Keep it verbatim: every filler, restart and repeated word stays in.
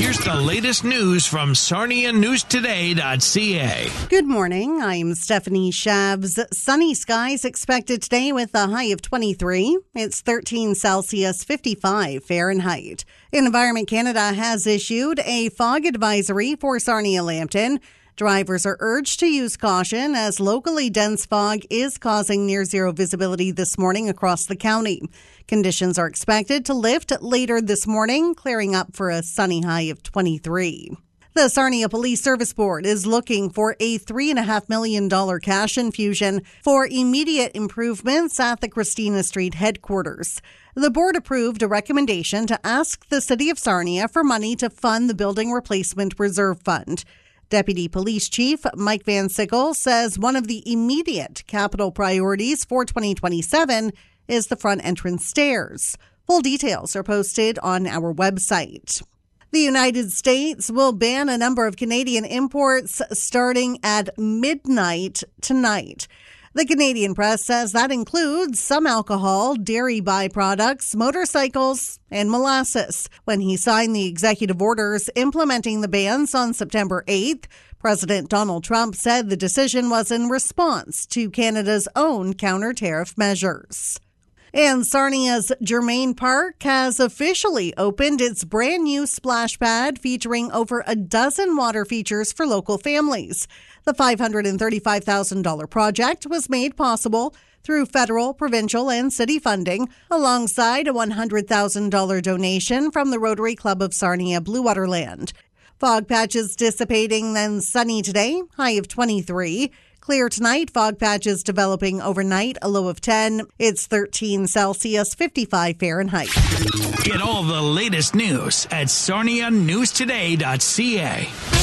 here's the latest news from Sarnia News Today dot C A. Good morning. I'm Stephanie Shabs. Sunny skies expected today with a high of twenty-three. It's thirteen Celsius, fifty-five Fahrenheit. Environment Canada has issued a fog advisory for Sarnia-Lambton. Drivers are urged to use caution as locally dense fog is causing near-zero visibility this morning across the county. Conditions are expected to lift later this morning, clearing up for a sunny high of twenty-three. The Sarnia Police Service Board is looking for a three point five million dollars cash infusion for immediate improvements at the Christina Street headquarters. The board approved a recommendation to ask the City of Sarnia for money to fund the Building Replacement Reserve Fund. Deputy Police Chief Mike Van Sickle says one of the immediate capital priorities for twenty twenty-seven is the front entrance stairs. Full details are posted on our website. The United States will ban a number of Canadian imports starting at midnight tonight. The Canadian press says that includes some alcohol, dairy byproducts, motorcycles, and molasses. When he signed the executive orders implementing the bans on September eighth, President Donald Trump said the decision was in response to Canada's own counter-tariff measures. And Sarnia's Germain Park has officially opened its brand new splash pad featuring over a dozen water features for local families. The five hundred thirty-five thousand dollars project was made possible through federal, provincial, and city funding, alongside a one hundred thousand dollars donation from the Rotary Club of Sarnia Bluewaterland. Fog patches dissipating, then sunny today, high of twenty-three. Clear tonight, fog patches developing overnight, a low of ten. It's thirteen Celsius, fifty-five Fahrenheit. Get all the latest news at Sarnia News Today dot C A.